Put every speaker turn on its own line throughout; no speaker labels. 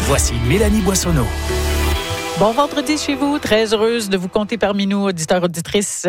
Voici Mélanie Boissonneau.
Bon vendredi chez vous, très heureuse de vous compter parmi nous, auditeurs, auditrices.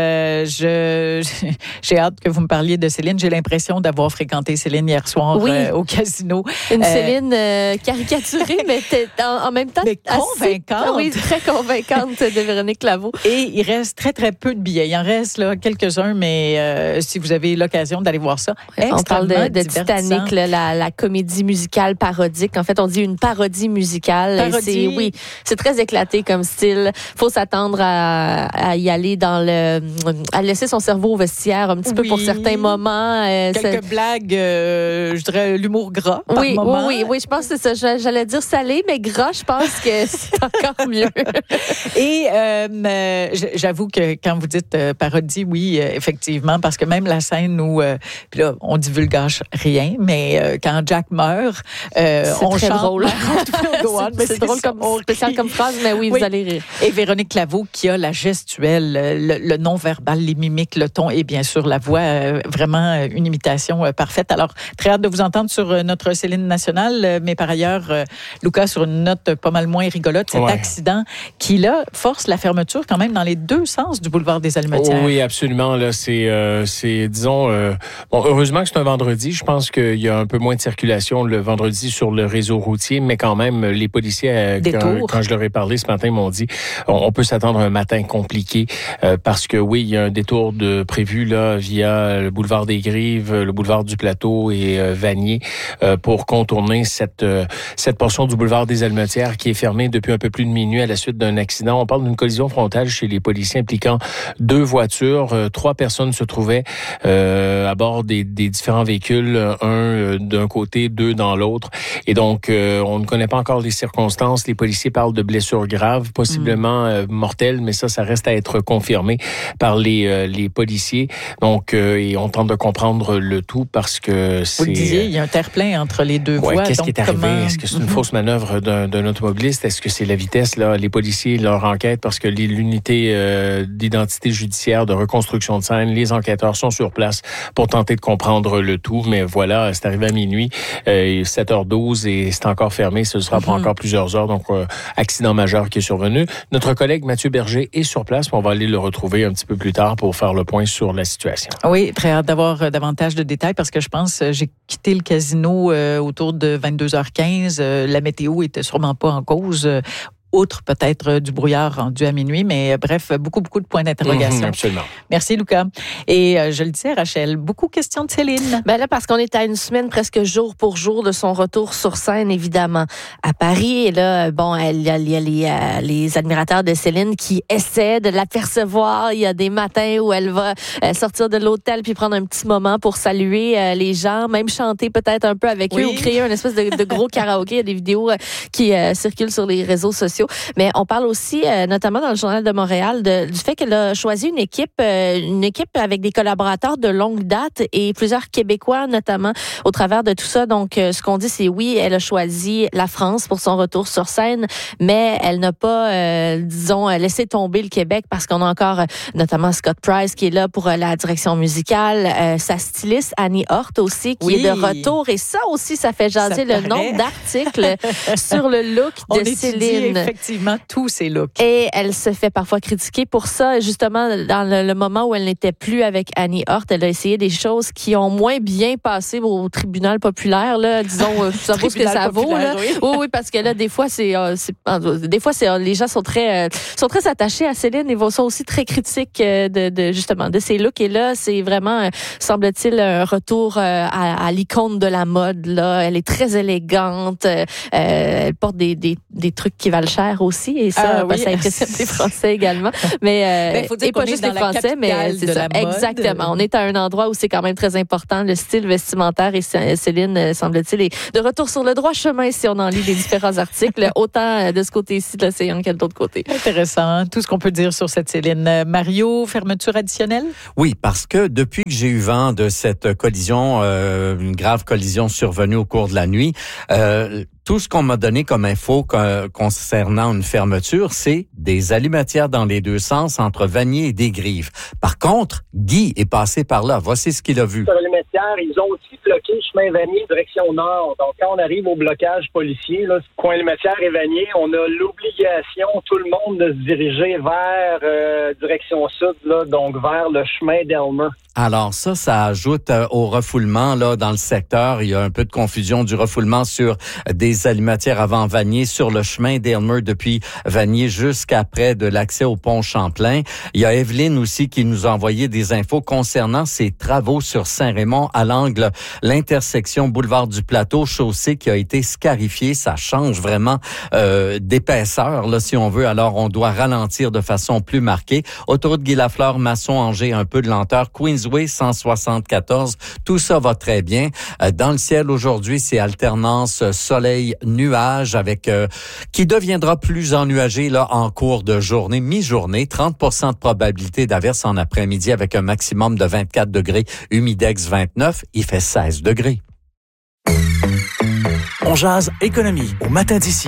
J'ai hâte que vous me parliez de Céline. J'ai l'impression d'avoir fréquenté Céline hier soir au casino.
Une Céline caricaturée, mais en même temps
mais convaincante.
Oui, très convaincante de Véronique Laveau.
Et il reste très, très peu de billets. Il en reste là, quelques-uns, mais si vous avez l'occasion d'aller voir ça,
on parle de Titanic, la comédie musicale parodique. En fait, on dit une parodie musicale.
Parodie.
C'est très éclaté comme style. Faut s'attendre à y aller à laisser son cerveau au vestiaire un petit peu pour certains moments.
Quelques blagues, je dirais l'humour gras par moment.
Oui, je pense que c'est ça. J'allais dire salé, mais gras, je pense que c'est encore mieux.
Et j'avoue que quand vous dites parodie, oui, effectivement, parce que même la scène où, puis là, on divulgage rien, mais quand Jack meurt, on
très
chante.
Drôle.
C'est drôle
spécial comme phrase, mais oui, vous allez rire.
Et Véronique Laveau qui a la gestuelle, le non-verbal, les mimiques, le ton et bien sûr la voix, vraiment une imitation parfaite. Alors, très hâte de vous entendre sur notre Céline nationale, mais par ailleurs, Lucas, sur une note pas mal moins rigolote, cet accident qui, là, force la fermeture quand même dans les deux sens du boulevard des Almetières.
Oui, absolument. Là, c'est disons, heureusement que c'est un vendredi. Je pense qu'il y a un peu moins de circulation le vendredi sur le réseau routier, mais quand même, les policiers, quand je leur ai parlé ce matin, m'ont dit on peut s'attendre à un matin compliqué parce que oui, il y a un détour prévu là via le boulevard des Grives, le boulevard du Plateau et Vanier pour contourner cette portion du boulevard des Almetières qui est fermée depuis un peu plus de minuit à la suite d'un accident. On parle d'une collision frontale chez les policiers impliquant deux voitures. 3 personnes se trouvaient à bord des différents véhicules, un d'un côté, 2 dans l'autre. Et donc, on ne connaît pas encore les circonstances. Les policiers parlent de blessures graves, possiblement mortelles, mais ça reste à être confirmé par les policiers. Donc, et on tente de comprendre le tout parce que c'est...
Vous le disiez, il y a un terre-plein entre les deux voies.
Qu'est-ce qui est arrivé? Est-ce que c'est une fausse manœuvre d'un automobiliste? Est-ce que c'est la vitesse? Là, les policiers, leur enquête, parce que l'unité d'identité judiciaire, de reconstruction de scène, les enquêteurs sont sur place pour tenter de comprendre le tout. Mais voilà, c'est arrivé à minuit, 7h12 et c'est encore fermé. Ce sera pour encore plusieurs heures. Donc, accident majeur qui est survenu. Notre collègue Mathieu Berger est sur place. On va aller le retrouver un petit peu plus tard pour faire le point sur la situation.
Oui, très hâte d'avoir davantage de détails parce que je pense j'ai quitté le casino autour de 22h15. La météo était sûrement pas en cause. Outre peut-être du brouillard rendu à minuit, mais bref, beaucoup de points d'interrogation.
Absolument.
Merci, Lucas. Et je le disais, Rachel, beaucoup de questions de Céline.
Ben là, parce qu'on est à une semaine presque jour pour jour de son retour sur scène, évidemment, à Paris. Et là, bon, il y a les admirateurs de Céline qui essaient de l'apercevoir. Il y a des matins où elle va sortir de l'hôtel puis prendre un petit moment pour saluer les gens, même chanter peut-être un peu avec eux ou créer une espèce de gros karaoké. Il y a des vidéos qui circulent sur les réseaux sociaux. Mais on parle aussi, notamment dans le Journal de Montréal, du fait qu'elle a choisi une équipe avec des collaborateurs de longue date et plusieurs Québécois, notamment, au travers de tout ça. Donc, ce qu'on dit, c'est oui, elle a choisi la France pour son retour sur scène, mais elle n'a pas, laissé tomber le Québec parce qu'on a encore, notamment, Scott Price qui est là pour la direction musicale, sa styliste, Annie Hort aussi, qui est de retour. Et ça aussi, ça fait jaser le nombre d'articles sur le look de Céline.
Effectivement, tous ces looks.
Et elle se fait parfois critiquer pour ça. Justement, dans le moment où elle n'était plus avec Annie Hort, elle a essayé des choses qui ont moins bien passé au tribunal populaire. Là, disons, ça vaut ce que ça vaut. Là. Oui, parce que là, des fois, les gens sont très attachés à Céline et sont aussi très critiques de ses looks. Et là, c'est vraiment, semble-t-il, un retour à l'icône de la mode. Là, elle est très élégante. Elle porte des trucs qui valent cher aussi, et ça, ça impressionne les Français également. Mais
faut dire
et pas juste les Français, mais c'est ça. Exactement. On est à un endroit où c'est quand même très important, le style vestimentaire, et Céline, semble-t-il, est de retour sur le droit chemin si on en lit les différents articles, autant de ce côté-ci de l'océan que de l'autre côté.
Intéressant. Tout ce qu'on peut dire sur cette Céline. Mario, fermeture additionnelle?
Oui, parce que depuis que j'ai eu vent de cette collision, une grave collision survenue au cours de la nuit, tout ce qu'on m'a donné comme info concernant une fermeture, c'est des allumetières dans les deux sens entre Vanier et Desgrives. Par contre, Guy est passé par là. Voici ce qu'il a vu.
Sur allumetières, ils ont aussi bloqué chemin Vanier direction nord. Donc, quand on arrive au blocage policier, là, coin allumetières et Vanier, on a l'obligation, tout le monde, de se diriger vers direction sud, là, donc vers le chemin d'Elmer.
Alors ça ajoute au refoulement là dans le secteur. Il y a un peu de confusion du refoulement sur des allumetières avant Vanier, sur le chemin d'Elmer depuis Vanier jusqu'à près de l'accès au pont Champlain. Il y a Evelyne aussi qui nous a envoyé des infos concernant ces travaux sur Saint-Raymond à l'angle, l'intersection boulevard du Plateau, chaussée qui a été scarifiée. Ça change vraiment d'épaisseur là si on veut. Alors on doit ralentir de façon plus marquée. Autoroute Guy-Lafleur, Masson-Angers, un peu de lenteur. Queensway 174, tout ça va très bien. Dans le ciel aujourd'hui, c'est alternance soleil-nuage avec qui deviendra plus ennuagé là en cours de journée, mi-journée, 30% de probabilité d'averse en après-midi avec un maximum de 24 degrés, humidex 29, il fait 16 degrés.
On jase économie au matin d'ici.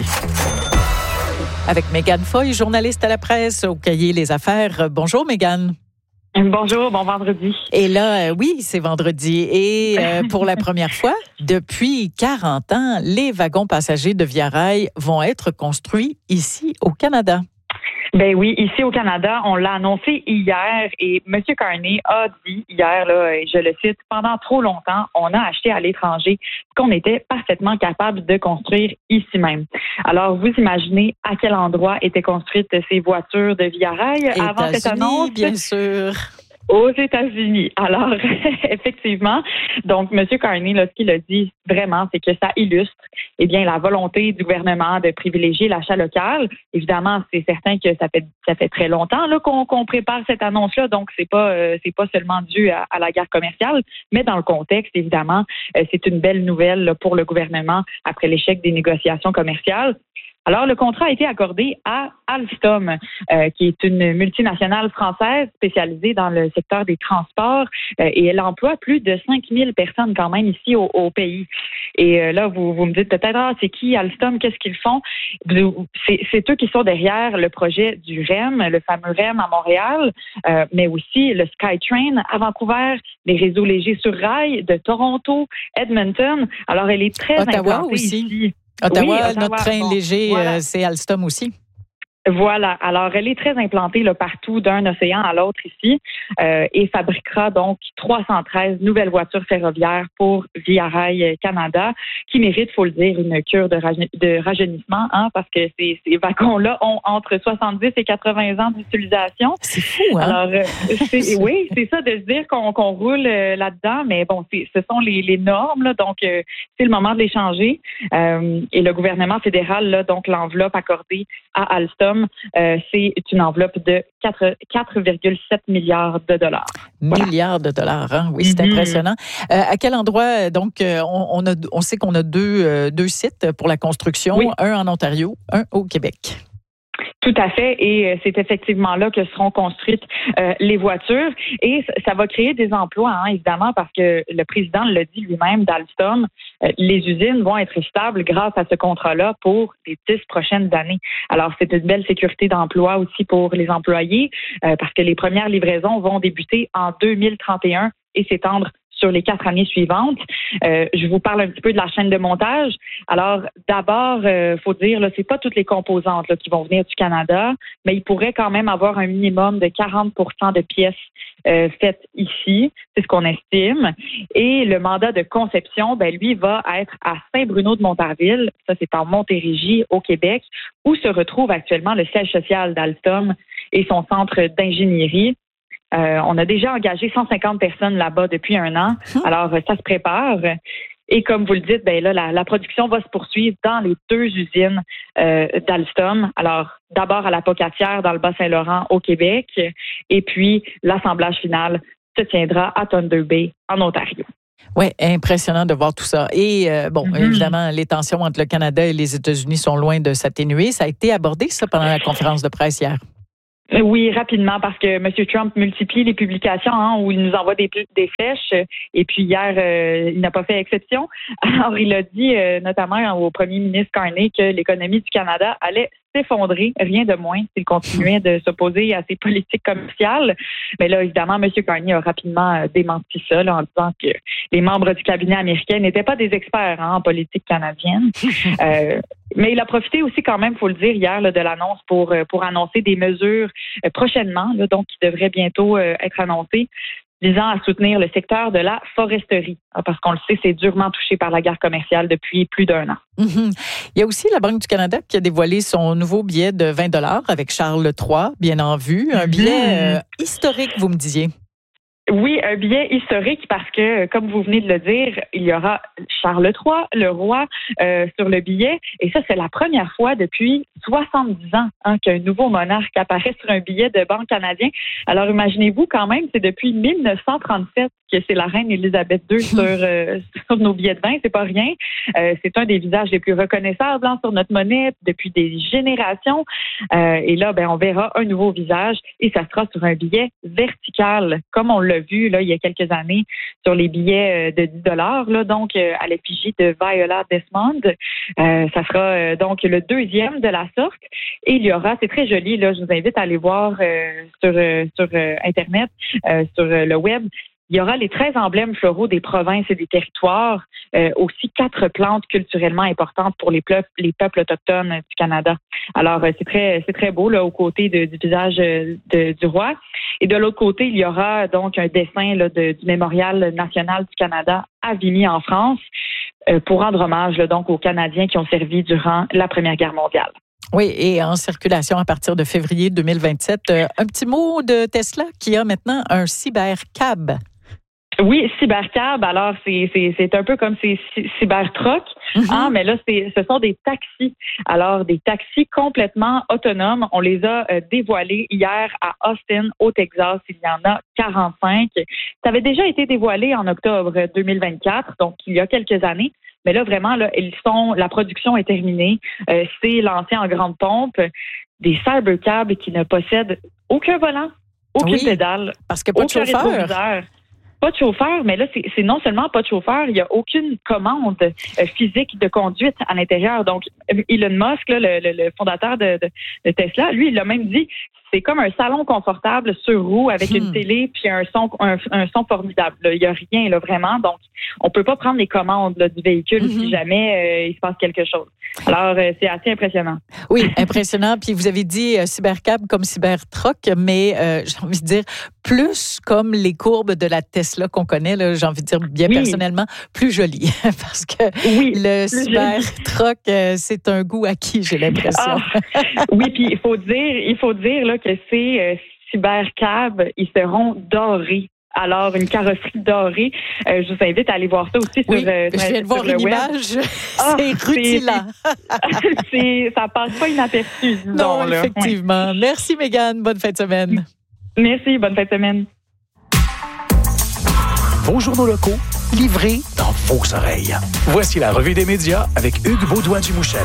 Avec Mégane Foy, journaliste à la presse au Cahier Les Affaires. Bonjour Mégane.
Bonjour, bon vendredi.
Et là, oui, c'est vendredi. Et pour la première fois, depuis 40 ans, les wagons passagers de Via Rail vont être construits ici au Canada.
Ben oui, ici au Canada, on l'a annoncé hier et M. Carney a dit hier, là, et je le cite, pendant trop longtemps, on a acheté à l'étranger ce qu'on était parfaitement capable de construire ici même. Alors, vous imaginez à quel endroit étaient construites ces voitures de Via Rail avant cette annonce?
Bien sûr.
Aux États-Unis. Alors, effectivement, donc, M. Carney, là, ce qu'il a dit vraiment, c'est que ça illustre, eh bien, la volonté du gouvernement de privilégier l'achat local. Évidemment, c'est certain que ça fait très longtemps là qu'on prépare cette annonce-là, donc c'est pas seulement dû à la guerre commerciale, mais dans le contexte, évidemment, c'est une belle nouvelle là, pour le gouvernement après l'échec des négociations commerciales. Alors, le contrat a été accordé à Alstom, qui est une multinationale française spécialisée dans le secteur des transports et elle emploie plus de 5000 personnes quand même ici au pays. Et là, vous me dites peut-être, c'est qui Alstom? Qu'est-ce qu'ils font? C'est eux qui sont derrière le projet du REM, le fameux REM à Montréal, mais aussi le SkyTrain à Vancouver, les réseaux légers sur rail de Toronto, Edmonton. Alors, elle est très implantée
aussi.
Ici.
Ottawa, notre train léger, voilà. C'est Alstom aussi.
Voilà. Alors, elle est très implantée là, partout d'un océan à l'autre ici et fabriquera donc 313 nouvelles voitures ferroviaires pour Via Rail Canada qui méritent, faut le dire, une cure de rajeunissement parce que ces wagons-là ont entre 70 et 80 ans d'utilisation.
C'est fou, hein?
Alors, oui, c'est ça de se dire qu'on roule là-dedans, mais bon, ce sont les normes, là, donc c'est le moment de les changer. Et le gouvernement fédéral, là, donc l'enveloppe accordée à Alstom, c'est une enveloppe de 4,7 milliards de dollars.
Milliards de dollars, hein? Oui, c'est impressionnant. À quel endroit, donc, on sait qu'on a deux sites pour la construction, oui. Un en Ontario, un au Québec.
Tout à fait, et c'est effectivement là que seront construites les voitures, et ça va créer des emplois, évidemment, parce que le président l'a dit lui-même d'Alstom, les usines vont être stables grâce à ce contrat-là pour les 10 prochaines années. Alors, c'est une belle sécurité d'emploi aussi pour les employés, parce que les premières livraisons vont débuter en 2031 et s'étendre sur les 4 années suivantes. Je vous parle un petit peu de la chaîne de montage. Alors, d'abord, faut dire, là, c'est pas toutes les composantes là, qui vont venir du Canada, mais il pourrait quand même avoir un minimum de 40% de pièces faites ici. C'est ce qu'on estime. Et le mandat de conception, lui, va être à Saint-Bruno-de-Montarville. Ça, c'est en Montérégie, au Québec, où se retrouve actuellement le siège social d'Alstom et son centre d'ingénierie. On a déjà engagé 150 personnes là-bas depuis 1 an. Alors, ça se prépare. Et comme vous le dites, la production va se poursuivre dans les 2 usines d'Alstom. Alors, d'abord à la Pocatière, dans le Bas-Saint-Laurent, au Québec. Et puis, l'assemblage final se tiendra à Thunder Bay, en Ontario.
Oui, impressionnant de voir tout ça. Et évidemment, les tensions entre le Canada et les États-Unis sont loin de s'atténuer. Ça a été abordé, ça, pendant la conférence de presse hier.
Oui, rapidement, parce que M. Trump multiplie les publications où il nous envoie des flèches. Et puis hier, il n'a pas fait exception. Alors, il a dit notamment au premier ministre Carney que l'économie du Canada allait s'effondrer, rien de moins, s'il continuait de s'opposer à ses politiques commerciales. Mais là, évidemment, M. Carney a rapidement démenti ça en disant que les membres du cabinet américain n'étaient pas des experts en politique canadienne. Mais il a profité aussi quand même, il faut le dire, hier de l'annonce pour annoncer des mesures prochainement, donc qui devraient bientôt être annoncées, visant à soutenir le secteur de la foresterie, parce qu'on le sait, c'est durement touché par la guerre commerciale depuis plus d'1 an.
Mm-hmm. Il y a aussi la Banque du Canada qui a dévoilé son nouveau billet de 20 $ avec Charles III, bien en vue. Un billet historique, vous me disiez.
Oui, un billet historique parce que, comme vous venez de le dire, il y aura Charles III, le roi, sur le billet. Et ça, c'est la première fois depuis 70 ans qu'un nouveau monarque apparaît sur un billet de banque canadien. Alors, imaginez-vous quand même, c'est depuis 1937 que c'est la reine Élisabeth II sur nos billets de vin. C'est pas rien. C'est un des visages les plus reconnaissables sur notre monnaie depuis des générations. Et là, on verra un nouveau visage et ça sera sur un billet vertical, comme on l'a vu il y a quelques années sur les billets de 10 $, donc à l'effigie de Viola Desmond. Ça sera donc le deuxième de la sorte. Et il y aura, c'est très joli, je vous invite à aller voir sur Internet, sur le web. Il y aura les 13 emblèmes floraux des provinces et des territoires, aussi 4 plantes culturellement importantes pour les peuples autochtones du Canada. Alors, c'est très beau aux côtés du visage du roi. Et de l'autre côté, il y aura donc un dessin du Mémorial national du Canada à Vimy en France pour rendre hommage donc aux Canadiens qui ont servi durant la Première Guerre mondiale.
Oui, et en circulation à partir de février 2027. Un petit mot de Tesla qui a maintenant un cybercab.
Oui, cybercab. Alors, c'est un peu comme ces cybertrucks, mais là, ce sont des taxis. Alors, des taxis complètement autonomes. On les a dévoilés hier à Austin, au Texas. Il y en a 45. Ça avait déjà été dévoilé en octobre 2024, donc il y a quelques années. Mais là, vraiment, la production est terminée. C'est lancé en grande pompe. Des cybercabs qui ne possèdent aucun volant, aucune pédale.
Parce qu'il n'y a pas de chauffeur.
Pas de chauffeur, mais là, c'est non seulement pas de chauffeur, il n'y a aucune commande physique de conduite à l'intérieur. Donc, Elon Musk, le fondateur de Tesla, lui, il a même dit, c'est comme un salon confortable sur roue avec une télé puis un son formidable. Il n'y a rien, vraiment. Donc, on peut pas prendre les commandes du véhicule si jamais il se passe quelque chose. Alors, c'est assez impressionnant.
Oui, impressionnant. Puis vous avez dit cybercab comme cybertruck, mais j'ai envie de dire plus comme les courbes de la Tesla qu'on connaît, j'ai envie de dire bien personnellement, plus joli. Parce que le cybertruck, c'est un goût acquis, j'ai l'impression.
Oui, puis il faut dire que ces cybercabs, ils seront dorés. Alors, une carrosserie dorée. Je vous invite à aller voir ça aussi sur
je viens de voir une image. C'est rutilant.
Ça passe pas inaperçu, disons.
Non, effectivement. Ouais. Merci, Mégane. Bonne fin de semaine.
Merci. Bonne fin de semaine.
Vos journaux locaux, livrés dans vos oreilles. Voici la revue des médias avec Hugues Baudouin-Dumouchel.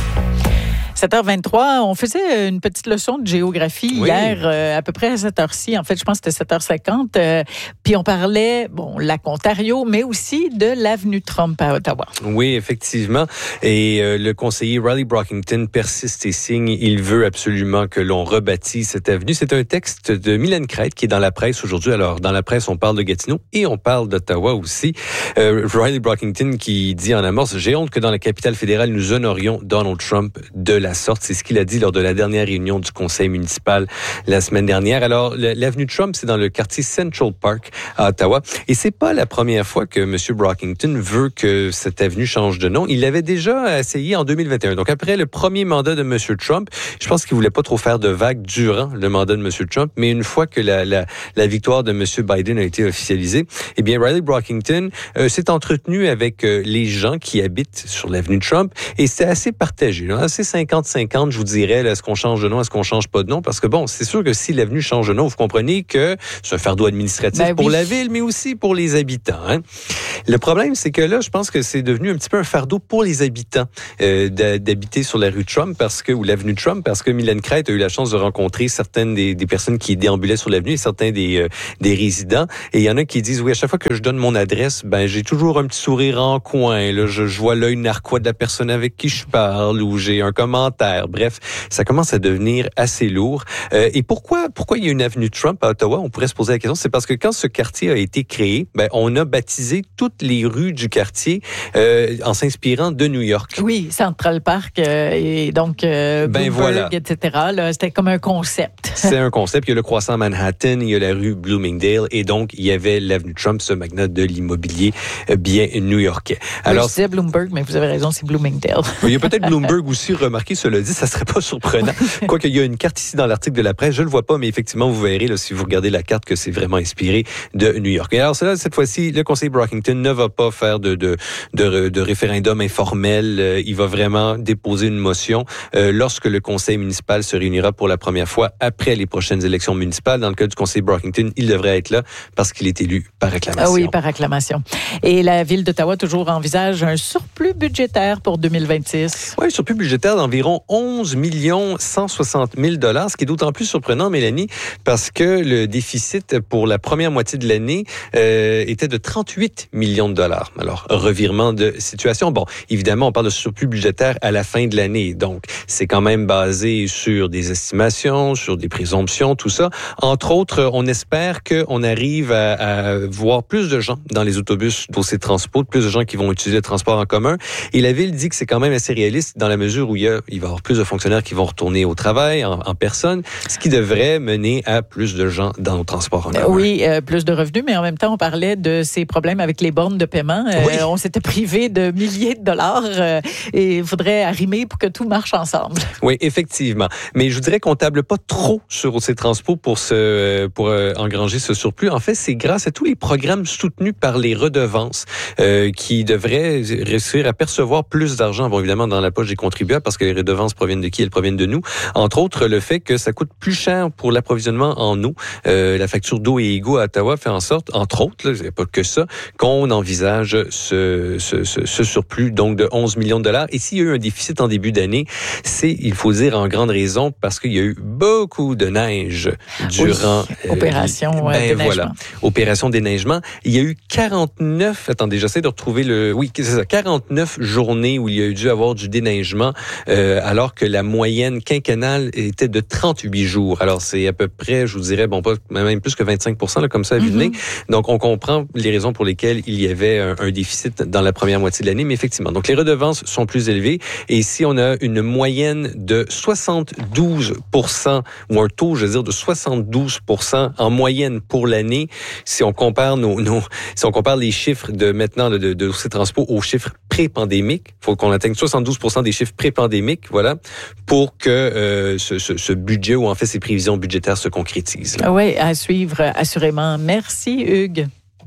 7h23, on faisait une petite leçon de géographie hier, à peu près à cette heure-ci. En fait, je pense que c'était 7h50. Puis on parlait, lac Ontario, mais aussi de l'avenue Trump à Ottawa.
Oui, effectivement. Et le conseiller Riley Brockington persiste et signe. Il veut absolument que l'on rebâtisse cette avenue. C'est un texte de Mylène Crête qui est dans la presse aujourd'hui. Alors, dans la presse, on parle de Gatineau et on parle d'Ottawa aussi. Riley Brockington qui dit en amorce, « J'ai honte que dans la capitale fédérale, nous honorions Donald Trump de la sorte. » C'est ce qu'il a dit lors de la dernière réunion du conseil municipal la semaine dernière. Alors, l'avenue Trump, c'est dans le quartier Central Park à Ottawa. Et c'est pas la première fois que M. Brockington veut que cette avenue change de nom. Il l'avait déjà essayé en 2021. Donc, après le premier mandat de M. Trump, je pense qu'il voulait pas trop faire de vagues durant le mandat de M. Trump. Mais une fois que la victoire de M. Biden a été officialisée, eh bien, Riley Brockington s'est entretenu avec les gens qui habitent sur l'avenue Trump. Et c'est assez partagé, assez 50 50-50, je vous dirais, là, est-ce qu'on change de nom, est-ce qu'on change pas de nom? Parce que bon, c'est sûr que si l'avenue change de nom, vous comprenez que c'est un fardeau administratif pour la ville, mais aussi pour les habitants. Hein? Le problème, c'est que là, je pense que c'est devenu un petit peu un fardeau pour les habitants d'habiter sur la rue Trump ou l'avenue Trump, parce que Mylène Crête a eu la chance de rencontrer certaines des personnes qui déambulaient sur l'avenue et certains des résidents. Et il y en a qui disent, oui, à chaque fois que je donne mon adresse, ben j'ai toujours un petit sourire en coin. Là, je vois l'œil narquois de la personne avec qui je parle ou j'ai un commentaire. Bref, ça commence à devenir assez lourd. Et pourquoi il y a une avenue Trump à Ottawa? On pourrait se poser la question. C'est parce que quand ce quartier a été créé, ben on a baptisé toutes les rues du quartier en s'inspirant de New York.
Oui, Central Park et donc Bloomberg, voilà. Etc. Là, c'était comme un concept.
C'est un concept. Il y a le croissant Manhattan, il y a la rue Bloomingdale et donc il y avait l'avenue Trump, ce magnat de l'immobilier bien new-yorkais.
Alors, je disais Bloomberg, mais vous avez raison, c'est Bloomingdale.
Il y a peut-être Bloomberg aussi, remarquez, cela dit, ça serait pas surprenant. Quoique, il y a une carte ici dans l'article de la presse, je le vois pas, mais effectivement, vous verrez, là, si vous regardez la carte, que c'est vraiment inspiré de New York. Et alors, cette fois-ci, le conseil Brockington ne va pas faire de référendum informel. Il va vraiment déposer une motion lorsque le conseil municipal se réunira pour la première fois après les prochaines élections municipales. Dans le cas du conseil Brockington, il devrait être là parce qu'il est élu par acclamation.
Ah oui, par acclamation. Et la ville d'Ottawa toujours envisage un surplus budgétaire pour 2026.
Oui, un surplus budgétaire d'environ 11 160 000 $, ce qui est d'autant plus surprenant, Mélanie, parce que le déficit pour la première moitié de l'année était de 38 millions de dollars. Alors, revirement de situation. Bon, évidemment, on parle de surplus budgétaire à la fin de l'année, donc c'est quand même basé sur des estimations, sur des présomptions, tout ça. Entre autres, on espère qu'on arrive à voir plus de gens dans les autobus d'OC Transpo, plus de gens qui vont utiliser le transport en commun. Et la ville dit que c'est quand même assez réaliste dans la mesure où il va y avoir plus de fonctionnaires qui vont retourner au travail en personne, ce qui devrait mener à plus de gens dans nos transports en commun.
Oui, plus de revenus, mais en même temps, on parlait de ces problèmes avec les bornes de paiement. Oui. On s'était privé de milliers de dollars et il faudrait arrimer pour que tout marche ensemble.
Oui, effectivement. Mais je vous dirais qu'on table pas trop sur OC Transpo pour engranger ce surplus. En fait, c'est grâce à tous les programmes soutenus par les redevances qui devraient réussir à percevoir plus d'argent, bon, évidemment, dans la poche des contribuables, parce que les redevances proviennent de qui? Elles proviennent de nous. Entre autres, le fait que ça coûte plus cher pour l'approvisionnement en eau. La facture d'eau et égouts à Ottawa fait en sorte, entre autres, là, pas que ça, qu'on envisage ce surplus, donc de 11 millions de dollars. Et s'il y a eu un déficit en début d'année, c'est, il faut dire, en grande raison, parce qu'il y a eu beaucoup de neige durant...
Opération déneigement.
Voilà, opération déneigement. Il y a eu 49... Attendez, j'essaie de retrouver le... Oui, c'est ça, 49 journées où il y a dû avoir du déneigement, alors que la moyenne quinquennale était de 38 jours. Alors, c'est à peu près, je vous dirais, bon, pas même plus que 25%, là, comme ça, à vue de nez. Donc, on comprend les raisons pour lesquelles il y avait un déficit dans la première moitié de l'année, mais effectivement. Donc, les redevances sont plus élevées. Et ici, on a une moyenne de 72%, ou un taux, je veux dire, de 72% en moyenne pour l'année. Si on compare si on compare les chiffres de maintenant de OC Transpo aux chiffres pré-pandémiques, il faut qu'on atteigne 72% des chiffres pré-pandémiques, voilà, pour que ce budget, ou en fait ces prévisions budgétaires se concrétisent. Là.
Oui, à suivre, assurément. Merci, Hugues.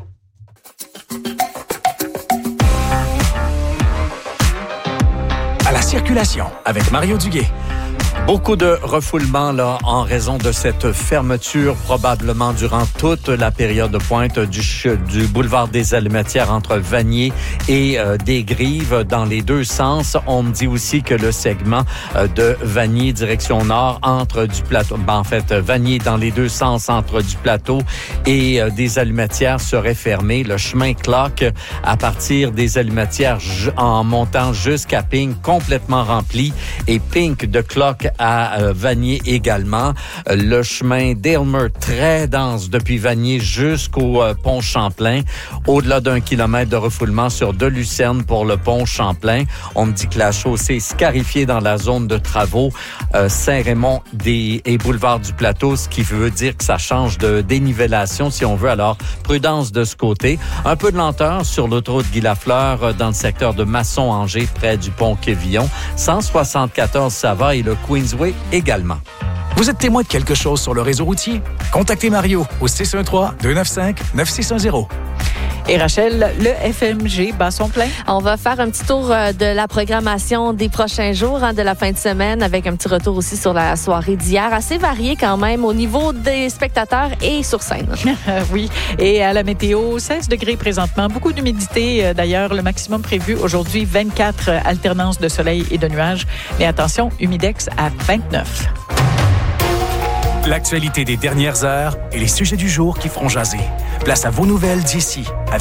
À la circulation, avec Mario Duguay.
Beaucoup de refoulement là en raison de cette fermeture probablement durant toute la période de pointe du boulevard des Allumetières entre Vanier et des Grives dans les deux sens. On me dit aussi que le segment de Vanier direction nord entre du plateau, Vanier dans les deux sens entre du plateau et des Allumetières serait fermé. Le chemin Clock à partir des Allumetières en montant jusqu'à Pink complètement rempli et Pink de Clock à Vanier également. Le chemin d'Aylmer très dense depuis Vanier jusqu'au pont Champlain. Au-delà d'1 kilomètre de refoulement sur de Lucerne pour le pont Champlain. On me dit que la chaussée est scarifiée dans la zone de travaux Saint-Raymond et boulevard du Plateau, ce qui veut dire que ça change de dénivellation si on veut. Alors, prudence de ce côté. Un peu de lenteur sur l'autoroute Guy-Lafleur dans le secteur de Masson-Angers près du pont Quévillon. 174 ça va et le Queensway également.
Vous êtes témoin de quelque chose sur le réseau routier? Contactez Mario au 613-295-9610.
Et Rachel, le FMG bat son plein.
On va faire un petit tour de la programmation des prochains jours, de la fin de semaine, avec un petit retour aussi sur la soirée d'hier. Assez varié quand même au niveau des spectateurs et sur scène.
Oui. Et à la météo, 16 degrés présentement. Beaucoup d'humidité. D'ailleurs, le maximum prévu aujourd'hui, 24 alternances de soleil et de nuages. Mais attention, humidex à 29.
L'actualité des dernières heures et les sujets du jour qui feront jaser. Place à vos nouvelles d'ici avec